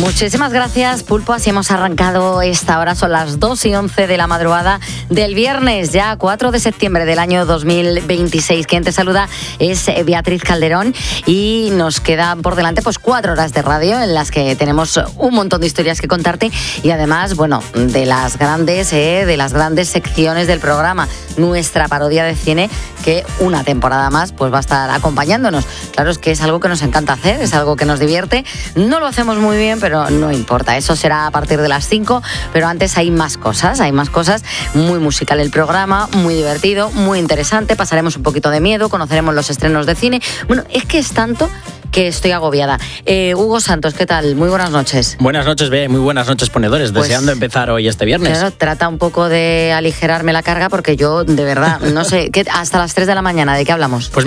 Muchísimas gracias, Pulpo. Así hemos arrancado esta hora. Son las 2:11 de la madrugada del viernes, ya 4 de septiembre del año 2026. Quien te saluda es Beatriz Calderón y nos quedan por delante 4 horas de radio en las que tenemos un montón de historias que contarte y además, de las grandes secciones del programa. Nuestra parodia de cine que una temporada más va a estar acompañándonos. Claro, es que es algo que nos encanta hacer, es algo que nos divierte. No lo hacemos muy bien, pero no importa, eso será a partir de las 5, pero antes hay más cosas, muy musical el programa, muy divertido, muy interesante, pasaremos un poquito de miedo, conoceremos los estrenos de cine. Es que es tanto que estoy agobiada. Hugo Santos, ¿qué tal? Muy buenas noches. Buenas noches, muy buenas noches, ponedores, deseando empezar hoy este viernes. Claro, trata un poco de aligerarme la carga porque yo, de verdad, no sé, hasta las 3 de la mañana, ¿de qué hablamos? Pues